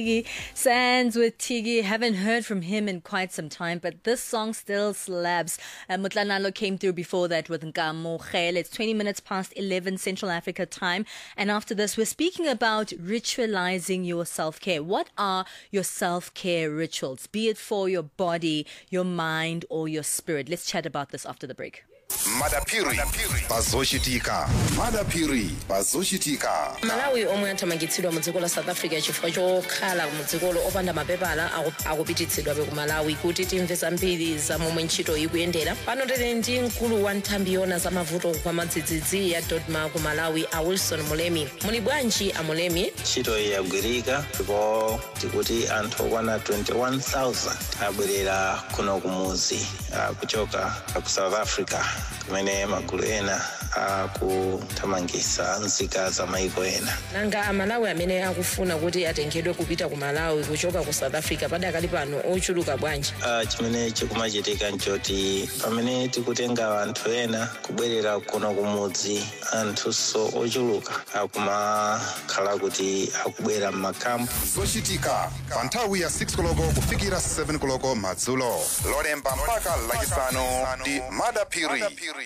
Sands with Tigi. Haven't heard from him in quite some time, but this song still slaps. Mutlanalo came through before that with Nkamo Khele. It's 20 minutes past 11 Central Africa time. And after this, we're speaking about ritualizing your self-care. What are your self-care rituals? Be it for your body, your mind, or your spirit. Let's chat about this after the break. Madapiri bazoshitika. Madapiri bazoshitika. Malawi omwe anthamangitsidwa mu dziko la South Africa chifukwa chokhala mu dzikolo opanda mapepala akupititsidwa ku Malawi kuti timve zambiri za momwe ntchito ikuyendera. Pano tili ndi mkulu wa nthambi yona za mavuto kwa madzidzidzi ya Dodma ku Malawi a Wilson Mulemi. Muli bwanji a Mulemi? Ntchito yagwirika ndipo tikuti anthu okwana 21,000 abwerera kuno kumuzi kuchoka ku South Africa. Kumene magulu ena akuthamangisa nzika za maiko ena. Nanga amalawi amene akufuna kuti atengedwe kupita ku Malawi kuchoka ku South Africa padakali pano ochuluka bwanji? Chimene chikumachitika nchoti pamene tikutenga anthu ena kubwerera kuno kumudzi anthuso ochuluka akumakhala kuti akubwera m'makampu. Zochitika pa nthawi ya 6 koloko kufikira 7 koloko madzulo. Lolemba mpaka lachisanu ndi Madapiri.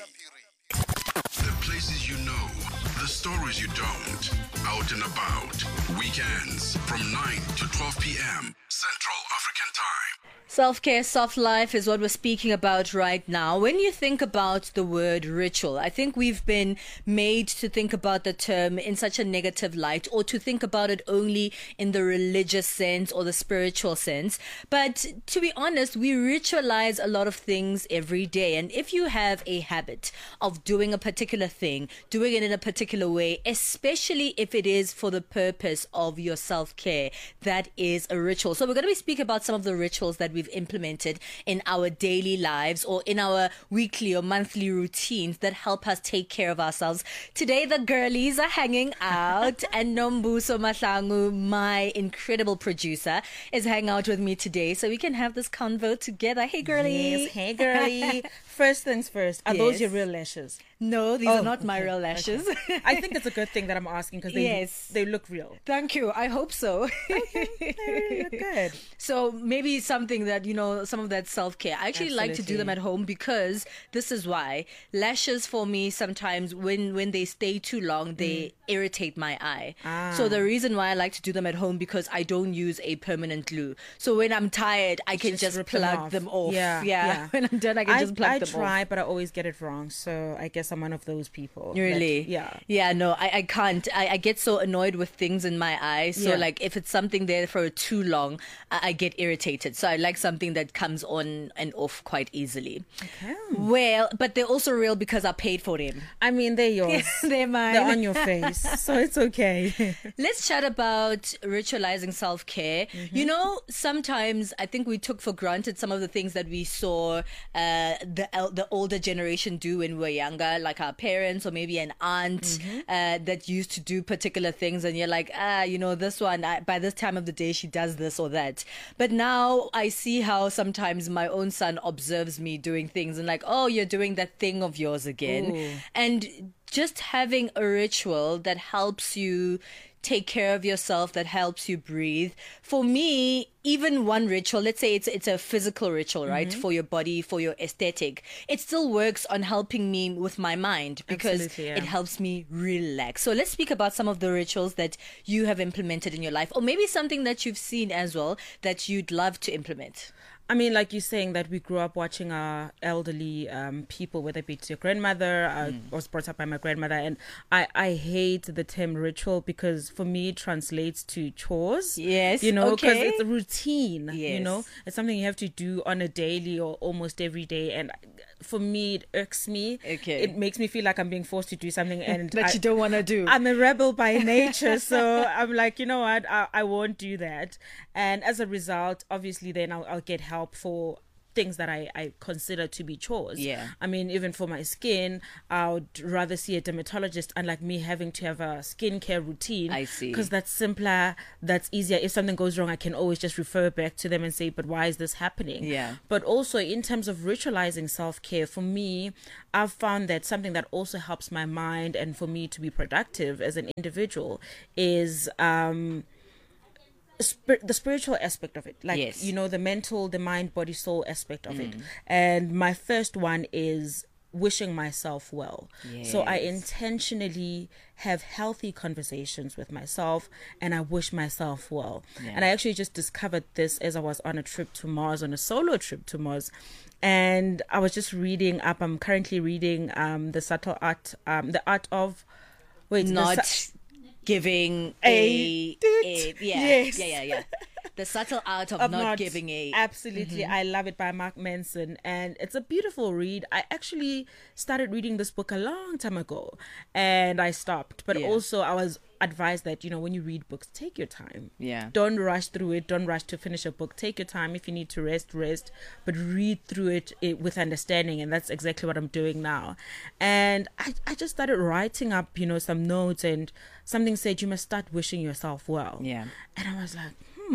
The places you know, the stories you don't. Out and about. Weekends from 9 to 12 p.m. Central African Time. Self-care, soft life is what we're speaking about right now. When you think about the word ritual, I think we've been made to think about the term in such a negative light, or to think about it only in the religious sense or the spiritual sense. But to be honest, we ritualize a lot of things every day. And if you have a habit of doing a particular thing, doing it in a particular way, especially if it is for the purpose of your self-care, that is a ritual. So we're going to be speaking about some of the rituals that we've implemented in our daily lives or in our weekly or monthly routines that help us take care of ourselves. Today, the girlies are hanging out and Nombuso Mahlangu, my incredible producer, is hanging out with me today so we can have this convo together. Hey, girlie. Yes, hey, girlie. First things first, are those your real lashes? No, these are not my real lashes. Okay. I think it's a good thing that I'm asking because they look real. Thank you. I hope so. They look good. So maybe something that, some of that self-care. I actually like to do them at home because this is why. Lashes for me sometimes when they stay too long, they irritate my eye. So the reason why I like to do them at home because I don't use a permanent glue. So when I'm tired, I can just plug them off. Yeah. When I'm done, I can just plug them off. I try, but I always get it wrong. So I guess I'm one of those people. Really? Yeah, no, I can't. I get so annoyed with things in my eyes. So like if it's something there for too long, I get irritated. So I like something that comes on and off quite easily. Okay. Well, but they're also real because I paid for them. I mean, they're yours. They're mine. They're on your face. So it's okay. Let's chat about ritualizing self-care. Sometimes I think we took for granted some of the things that we saw the older generation do when we were younger, like our parents or maybe an aunt that used to do particular things, and you're like, this one, by this time of the day she does this or that. But now I see how sometimes my own son observes me doing things and like, oh, you're doing that thing of yours again. Ooh. And just having a ritual that helps you take care of yourself, that helps you breathe. For me, even one ritual, let's say it's a physical ritual, right? For your body, for your aesthetic. It still works on helping me with my mind because it helps me relax. So let's speak about some of the rituals that you have implemented in your life, or maybe something that you've seen as well that you'd love to implement. I mean, like you're saying that we grew up watching our elderly people, whether it be your grandmother. I was brought up by my grandmother, and I hate the term ritual because for me it translates to chores. Yes, because it's a routine. Yes. It's something you have to do on a daily or almost every day, and for me it irks me. Okay, it makes me feel like I'm being forced to do something and that you don't want to do. I'm a rebel by nature, so I'm like, you know what, I won't do that. And as a result, obviously, then I'll get help for things that I consider to be chores. Yeah. I mean, even for my skin, I would rather see a dermatologist, unlike me having to have a skincare routine. I see. Because that's simpler, that's easier. If something goes wrong, I can always just refer back to them and say, but why is this happening? Yeah. But also, in terms of ritualizing self-care, for me, I've found that something that also helps my mind and for me to be productive as an individual is the spiritual aspect of it, like Yes. the mental, the mind, body, soul aspect of it. And my first one is wishing myself well. So I Yes. intentionally have healthy conversations with myself, and I wish myself well. Yeah. And I actually just discovered this as I was on a trip to Mars, on a solo trip to Mars. And I was just reading up. I'm currently reading the subtle art, the art of Not giving A- Yes. yeah. The subtle art of not giving a. Absolutely. I love it, by Mark Manson, and it's a beautiful read. I actually started reading this book a long time ago and I stopped, but Yeah. also I was advised that when you read books, take your time. Yeah. Don't rush through it. Don't rush to finish a book. Take your time. If you need to rest, but read through it with understanding. And that's exactly what I'm doing now. And I just started writing up some notes, and something said you must start wishing yourself well. Yeah. And I was like,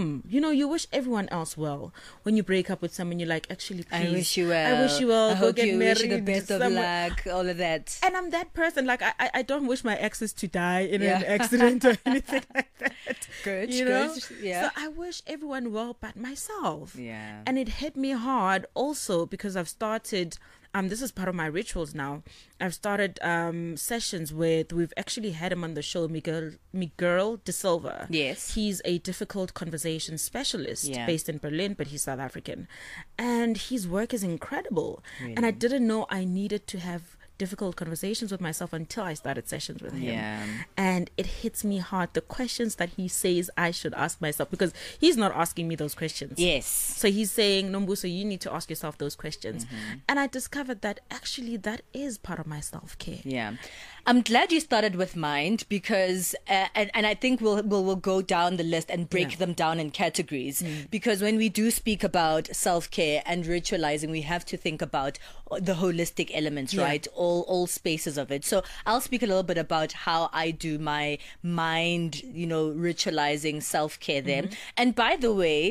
you wish everyone else well. When you break up with someone, you're like, actually, please, I wish you well. I wish you well. I Go hope get you married. wish you the best of somewhere. luck. All of that. And I'm that person. Like, I don't wish my exes to die in Yeah. an accident or anything like that. Good, You know? good. Yeah. So I wish everyone well but myself. Yeah. And it hit me hard also because I've started... this is part of my rituals now. I've started sessions we've actually had him on the show, Miguel De Silva. Yes. He's a difficult conversation specialist Yeah. based in Berlin, but he's South African. And his work is incredible. Really? And I didn't know I needed to have difficult conversations with myself until I started sessions with him. Yeah. And it hits me hard, the questions that he says I should ask myself, because he's not asking me those questions. Yes. So he's saying, Nombuso, you need to ask yourself those questions. And I discovered that actually that is part of my self-care. Yeah. I'm glad you started with mind because, and I think we'll go down the list and break them down in categories because when we do speak about self-care and ritualizing, we have to think about the holistic elements, right? All spaces of it. So I'll speak a little bit about how I do my mind, ritualizing self-care there. And by the way,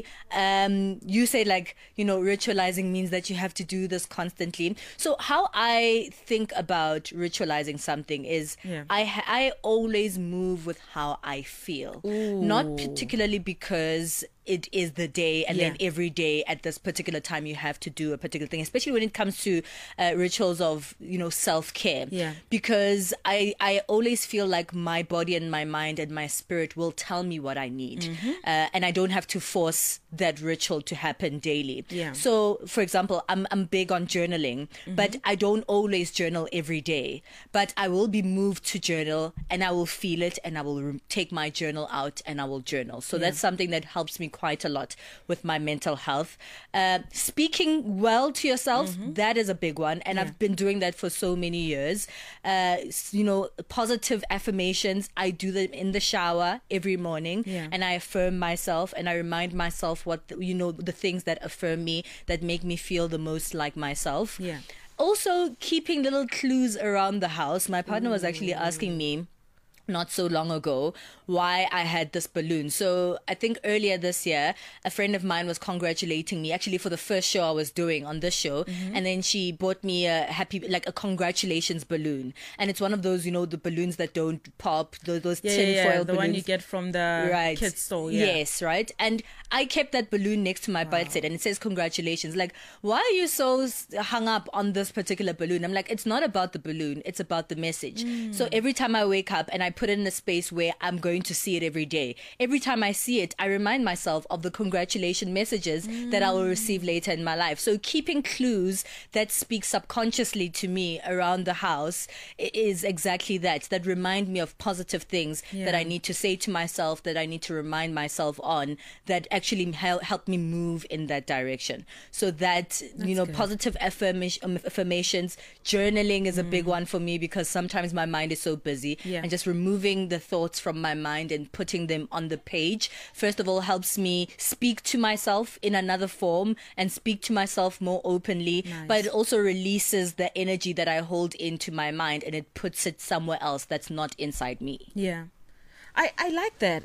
you say ritualizing means that you have to do this constantly. So how I think about ritualizing something is I always move with how I feel. Not particularly because it is the day and then every day at this particular time you have to do a particular thing, especially when it comes to rituals of self-care, because I always feel like my body and my mind and my spirit will tell me what I need, and I don't have to force that ritual to happen daily. So for example, I'm big on journaling, but I don't always journal every day, but I will be moved to journal and I will feel it and I will take my journal out and I will journal. So that's something that helps me quite a lot with my mental health. Speaking well to yourself, that is a big one. And I've been doing that for so many years. Positive affirmations, I do them in the shower every morning and I affirm myself and I remind myself what, the things that affirm me, that make me feel the most like myself. Also, keeping little clues around the house. My partner was actually asking me not so long ago why I had this balloon. So I think earlier this year, a friend of mine was congratulating me actually for the first show I was doing on this show. And then she bought me a congratulations balloon. And it's one of those, the balloons that don't pop, those tin foil the balloons. one you get from the kids store. Yes, right. And I kept that balloon next to my bedside and it says congratulations. Like, why are you so hung up on this particular balloon? I'm like, it's not about the balloon, it's about the message. So every time I wake up and I put it in a space where I'm going to see it every day, every time I see it, I remind myself of the congratulation messages that I will receive later in my life. So keeping clues that speak subconsciously to me around the house is exactly that remind me of positive things that I need to say to myself, that I need to remind myself on, that actually help me move in that direction. So that, positive affirmations, journaling is a big one for me because sometimes my mind is so busy and just removing the thoughts from my mind and putting them on the page, first of all, helps me speak to myself in another form and speak to myself more openly. But it also releases the energy that I hold into my mind and it puts it somewhere else that's not inside me. I like that.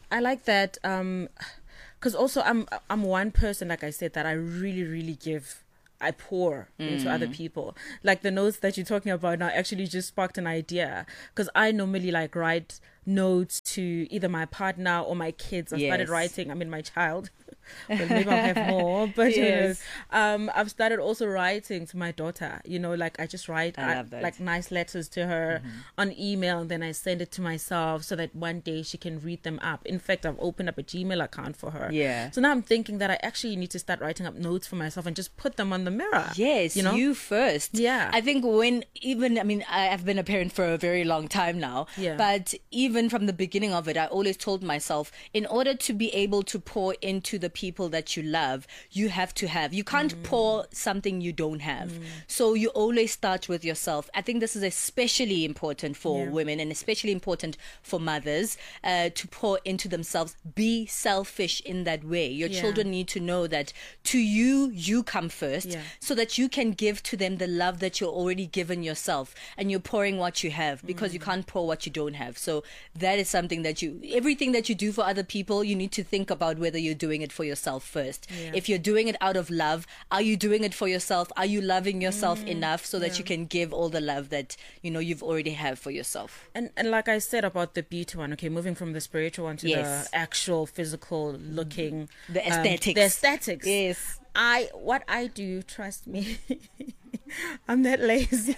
Because also I'm one person, like I said, that I really I pour into other people. Like the notes that you're talking about now actually just sparked an idea, because I normally write notes to either my partner or my kids. I started Yes. writing, my child. But maybe I'll have more. But Yes. I've started also writing to my daughter. Like I just write I love that. like nice letters to her on email, and then I send it to myself so that one day she can read them up. In fact, I've opened up a Gmail account for her. Yeah. So now I'm thinking that I actually need to start writing up notes for myself and just put them on the mirror. Yes, you first. Yeah. I think I've been a parent for a very long time now. Yeah. But even from the beginning of it, I always told myself, in order to be able to pour into the people that you love, you can't pour something you don't have. So you always start with yourself. I think this is especially important for women, and especially important for mothers, to pour into themselves. Be selfish in that way. Your children need to know that to you come first, so that you can give to them the love that you're already given yourself, and you're pouring what you have, because you can't pour what you don't have. So that is something that everything that you do for other people, you need to think about whether you're doing it for yourself first. If you're doing it out of love, are you doing it for yourself? Are you loving yourself enough so that you can give all the love that you've already have for yourself? And like I said about the beauty one, okay, moving from the spiritual one to Yes. the actual physical looking, The aesthetics. The aesthetics. Yes. What I do, trust me, I'm that lazy.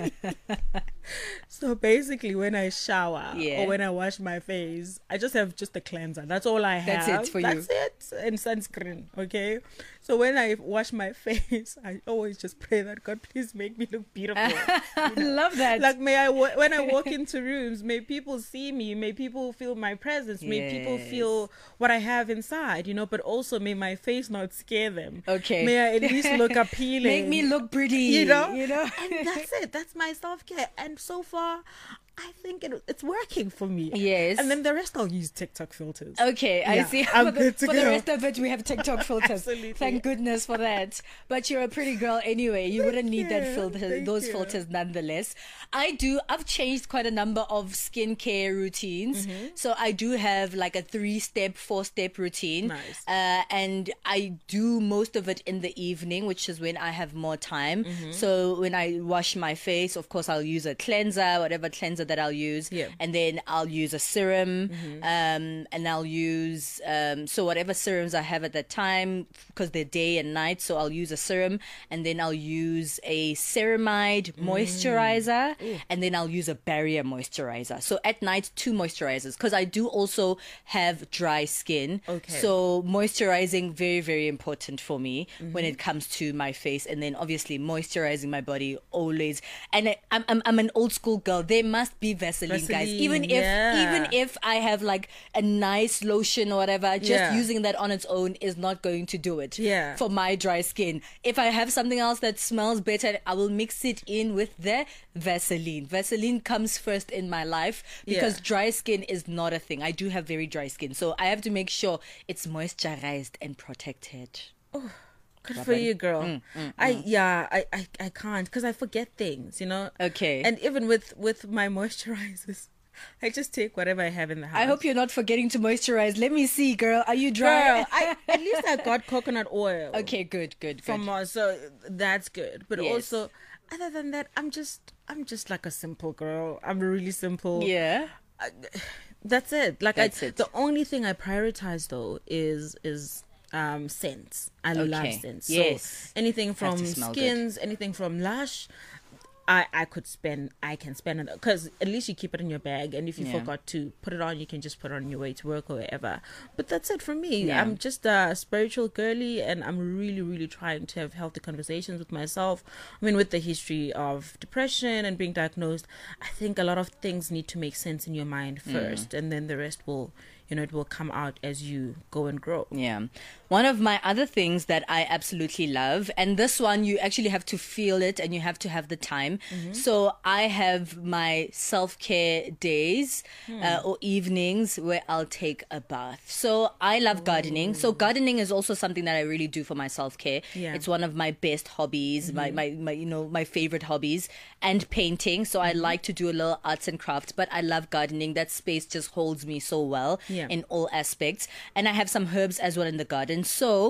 So basically, when I shower or when I wash my face, I just have just a cleanser. That's all I have. That's it for you. That's it, and sunscreen. Okay. So when I wash my face, I always just pray that God, please make me look beautiful. I love that. Like, when I walk into rooms, may people see me, may people feel my presence, may people feel what I have inside, but also may my face not scare them. Okay. May I at least look appealing. Make me look pretty. You know? And that's it. That's my self-care. And so far, I think it's working for me. Yes. And then the rest I'll use TikTok filters. Okay, I see. I'm for the, good to for go. the rest of it, we have TikTok filters. Absolutely. Thank goodness for that. But you're a pretty girl anyway. You wouldn't need that Thank those you. filters nonetheless. I've changed quite a number of skincare routines. So I do have like a 3-step, 4-step routine. Nice. And I do most of it in the evening, which is when I have more time. So when I wash my face, of course, I'll use a cleanser, whatever cleanser that I'll use. Yeah. And then I'll use a serum, and I'll use so whatever serums I have at that time, because they're day and night. So I'll use a serum, and then I'll use a ceramide moisturizer, and then I'll use a barrier moisturizer. So at night, 2 moisturizers, because I do also have dry skin. Okay. So moisturizing, very, very important for me when it comes to my face, and then obviously moisturizing my body always. And I'm an old school girl. There must be Vaseline, guys. Even if I have like a nice lotion or whatever, just using that on its own is not going to do it for my dry skin. If I have something else that smells better, I will mix it in with the Vaseline. Vaseline comes first in my life, because dry skin is not a thing. I do have very dry skin, so I have to make sure it's moisturized and protected. Good for you, girl. I can't, because I forget things, Okay. And even with my moisturizers, I just take whatever I have in the house. I hope you're not forgetting to moisturize. Let me see, girl. Are you dry? Girl, at least I got coconut oil. Okay, good. From so that's good. But Yes. also, other than that, I'm just like a simple girl. I'm really simple. Yeah. That's it. Like That's it. The only thing I prioritize though is scents. I love scents. Yes. So anything from to smell Skins, anything from Lush, I can spend it, because at least you keep it in your bag, and if you forgot to put it on, you can just put it on your way to work or wherever. But that's it for me. Yeah. I'm just a spiritual girly, and I'm really, really trying to have healthy conversations with myself. I mean, with the history of depression and being diagnosed, I think a lot of things need to make sense in your mind first, and then the rest will, it will come out as you go and grow. Yeah. One of my other things that I absolutely love, and this one you actually have to feel it and you have to have the time. So I have my self-care days or evenings where I'll take a bath. So I love gardening. So gardening is also something that I really do for my self-care. Yeah. It's one of my best hobbies, my my favorite hobbies, and painting. So I like to do a little arts and crafts, but I love gardening. That space just holds me so well in all aspects. And I have some herbs as well in the garden. So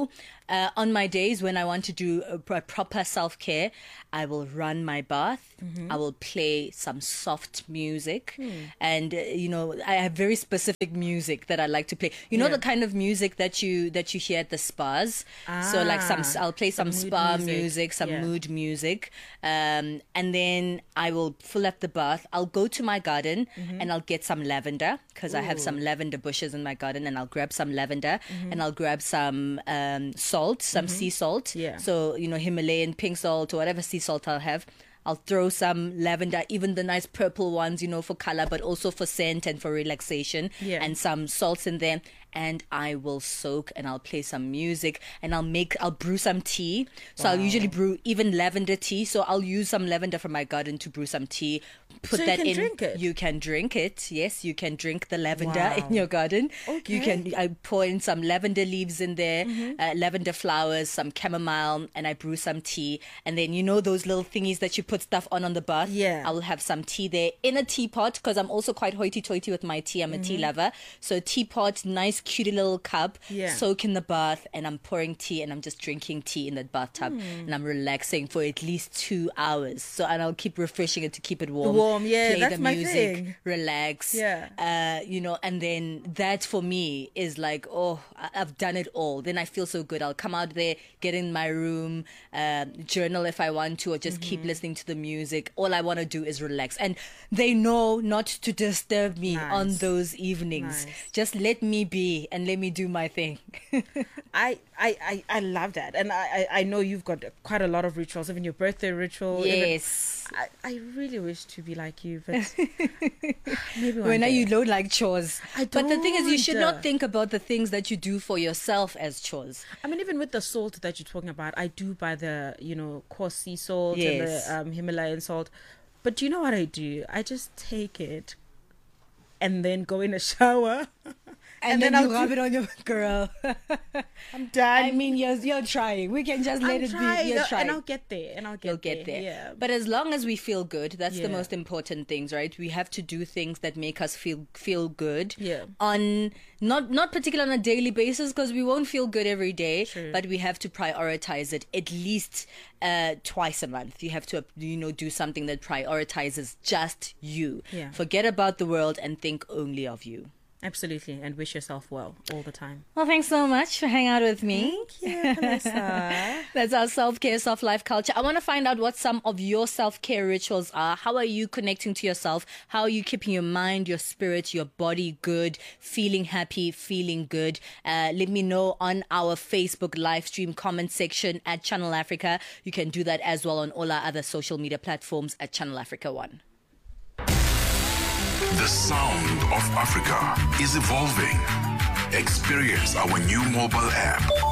On my days when I want to do a proper self-care, I will run my bath. I will play some soft music. And, I have very specific music that I like to play. You know the kind of music that you hear at the spas? So like I'll play some spa music, some mood music. And then I will fill up the bath. I'll go to my garden and I'll get some lavender because I have some lavender bushes in my garden, and I'll grab some lavender and I'll grab some salt, some sea salt. Yeah. So, Himalayan pink salt or whatever sea salt I'll have. I'll throw some lavender, even the nice purple ones, for color, but also for scent and for relaxation, and some salts in there. And I will soak, and I'll play some music, and I'll brew some tea. So I'll usually brew even lavender tea. So I'll use some lavender from my garden to brew some tea. Put that in. Drink it. You can drink it. Yes, you can drink the lavender in your garden. Okay. I pour in some lavender leaves in there, lavender flowers, some chamomile, and I brew some tea. And then those little thingies that you put stuff on the bath. Yeah. I will have some tea there in a teapot, because I'm also quite hoity-toity with my tea. I'm a tea lover. So teapot, nice cute little cup, soak in the bath, and I'm pouring tea, and I'm just drinking tea in the bathtub, and I'm relaxing for at least 2 hours. And I'll keep refreshing it to keep it warm. Play that's the music, my thing. Relax. And then that for me is like, I've done it all. Then I feel so good. I'll come out there, get in my room, journal if I want to, or just keep listening to the music. All I want to do is relax. And they know not to disturb me on those evenings. Just let me be and let me do my thing. I love that. And I know you've got quite a lot of rituals, even your birthday ritual. Yes. I really wish to be like you, but maybe when you don't like chores. But the thing is, you should not think about the things that you do for yourself as chores. I mean, even with the salt that you're talking about, I do buy the, coarse sea salt and the Himalayan salt. But do you know what I do? I just take it and then go in a shower. And then you rub it on your girl. I'm done. I mean, you're trying. We can just let it be. You're trying. And I'll get there. You'll get there. Yeah. But as long as we feel good, that's the most important things, right? We have to do things that make us feel good. Yeah. On not particularly on a daily basis, because we won't feel good every day. True. But we have to prioritize it at least twice a month. You have to do something that prioritizes just you. Yeah. Forget about the world and think only of you. Absolutely, and wish yourself well all the time. Well, thanks so much for hanging out with me. Thank you, Melissa. That's our self-care, soft-life culture. I want to find out what some of your self-care rituals are. How are you connecting to yourself? How are you keeping your mind, your spirit, your body good, feeling happy, feeling good? Let me know on our Facebook live stream comment section at Channel Africa. You can do that as well on all our other social media platforms at Channel Africa 1. The sound of Africa is evolving. Experience our new mobile app.